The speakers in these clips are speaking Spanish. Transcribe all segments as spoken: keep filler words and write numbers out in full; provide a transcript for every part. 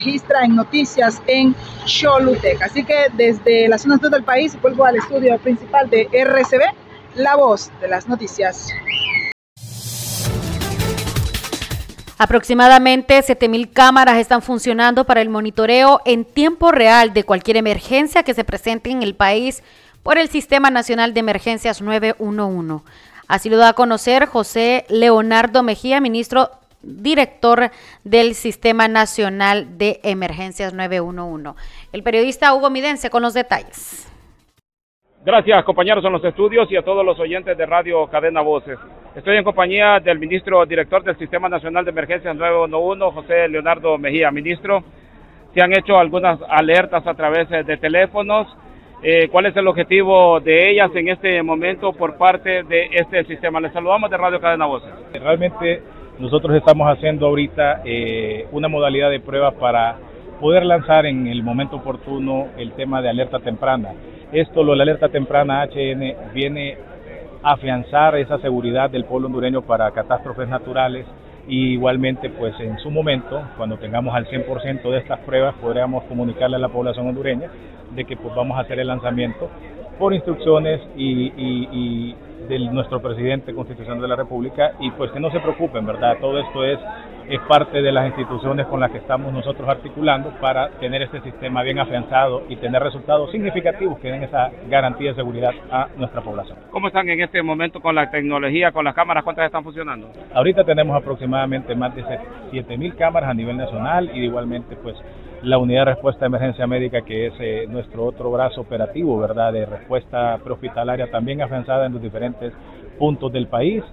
registra en noticias en Choluteca. Así que desde la zona sur del país vuelvo al estudio principal de R C B, la voz de las noticias. Aproximadamente siete mil cámaras están funcionando para el monitoreo en tiempo real de cualquier emergencia que se presente en el país por el Sistema Nacional de Emergencias nueve uno uno. Así lo da a conocer José Leonardo Mejía, ministro director del Sistema Nacional de Emergencias nueve uno uno. El periodista Hugo Midense con los detalles. Gracias, compañeros en los estudios y a todos los oyentes de Radio Cadena Voces. Estoy en compañía del ministro director del Sistema Nacional de Emergencias nueve uno uno, José Leonardo Mejía. Ministro, se han hecho algunas alertas a través de teléfonos. Eh, ¿Cuál es el objetivo de ellas en este momento por parte de este sistema? Les saludamos de Radio Cadena Voces. Realmente nosotros estamos haciendo ahorita eh, una modalidad de prueba para poder lanzar en el momento oportuno el tema de alerta temprana. Esto, lo de la alerta temprana H N, viene a afianzar esa seguridad del pueblo hondureño para catástrofes naturales y igualmente pues en su momento, cuando tengamos al cien por ciento de estas pruebas, podríamos comunicarle a la población hondureña de que pues vamos a hacer el lanzamiento por instrucciones y, y, y de nuestro presidente constitucional de la República, y pues que no se preocupen, ¿verdad? Todo esto es, es parte de las instituciones con las que estamos nosotros articulando para tener este sistema bien afianzado y tener resultados significativos que den esa garantía de seguridad a nuestra población. ¿Cómo están en este momento con la tecnología, con las cámaras? ¿Cuántas están funcionando? Ahorita tenemos aproximadamente más de siete mil cámaras a nivel nacional y igualmente pues la unidad de respuesta de emergencia médica, que es eh, nuestro otro brazo operativo, ¿verdad?, de respuesta prehospitalaria, también afianzada en los diferentes puntos del país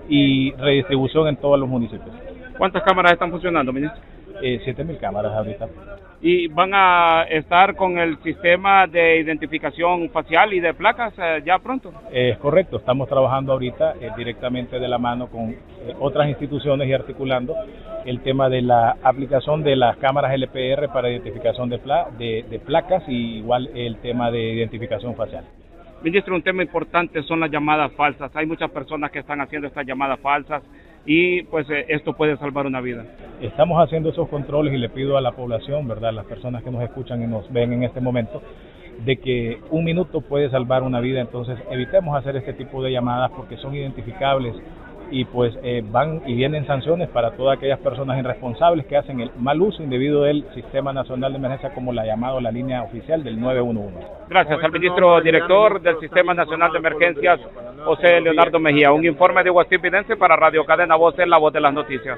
y redistribución en todos los municipios. ¿Cuántas cámaras están funcionando, ministro? Eh, siete mil cámaras ahorita. ¿Y van a estar con el sistema de identificación facial y de placas eh, ya pronto? Es eh, correcto, estamos trabajando ahorita eh, directamente de la mano con eh, otras instituciones y articulando el tema de la aplicación de las cámaras L P R para identificación de, pla de, de placas y igual el tema de identificación facial. Ministro, un tema importante son las llamadas falsas. Hay muchas personas que están haciendo estas llamadas falsas y pues eh, esto puede salvar una vida. Estamos haciendo esos controles y le pido a la población, ¿verdad?, las personas que nos escuchan y nos ven en este momento, de que un minuto puede salvar una vida. Entonces evitemos hacer este tipo de llamadas porque son identificables y pues eh, van y vienen sanciones para todas aquellas personas irresponsables que hacen el mal uso indebido del Sistema Nacional de Emergencia, como la llamado la línea oficial del nueve uno uno. Gracias al ministro director del Sistema Nacional de Emergencias, José Leonardo Mejía. Un informe de Huastín Pidense para Radio Cadena Voces, la voz de las noticias.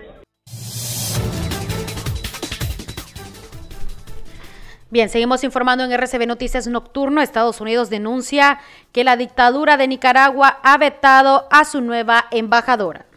Bien, seguimos informando en R C B Noticias Nocturno. Estados Unidos denuncia que la dictadura de Nicaragua ha vetado a su nueva embajadora.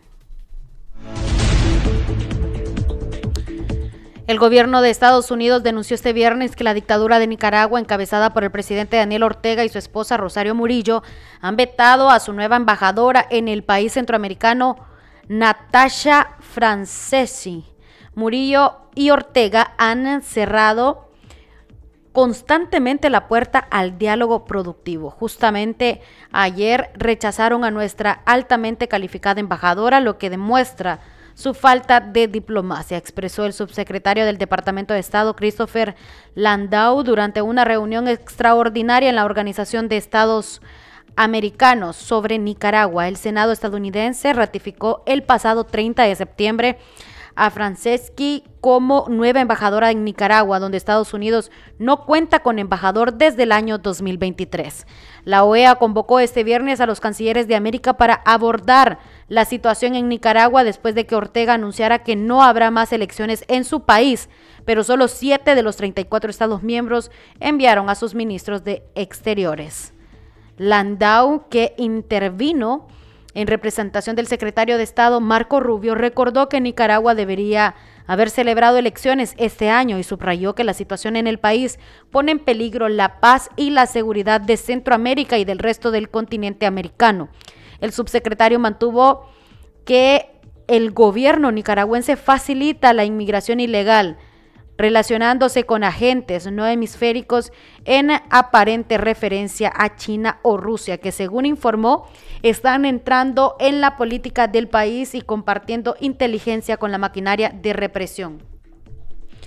El gobierno de Estados Unidos denunció este viernes que la dictadura de Nicaragua, encabezada por el presidente Daniel Ortega y su esposa Rosario Murillo, han vetado a su nueva embajadora en el país centroamericano, Natasha Francesi. Murillo y Ortega han cerrado constantemente la puerta al diálogo productivo. Justamente ayer rechazaron a nuestra altamente calificada embajadora, lo que demuestra su falta de diplomacia, expresó el subsecretario del Departamento de Estado, Christopher Landau, durante una reunión extraordinaria en la Organización de Estados Americanos sobre Nicaragua. El Senado estadounidense ratificó el pasado treinta de septiembre a Franceschi como nueva embajadora en Nicaragua, donde Estados Unidos no cuenta con embajador desde el año dos mil veintitrés. La O E A convocó este viernes a los cancilleres de América para abordar la situación en Nicaragua después de que Ortega anunciara que no habrá más elecciones en su país, pero solo siete de los treinta y cuatro estados miembros enviaron a sus ministros de Exteriores. Landau, que intervino en representación del secretario de Estado Marco Rubio, recordó que Nicaragua debería haber celebrado elecciones este año y subrayó que la situación en el país pone en peligro la paz y la seguridad de Centroamérica y del resto del continente americano. El subsecretario mantuvo que el gobierno nicaragüense facilita la inmigración ilegal, relacionándose con agentes no hemisféricos en aparente referencia a China o Rusia, que según informó, están entrando en la política del país y compartiendo inteligencia con la maquinaria de represión.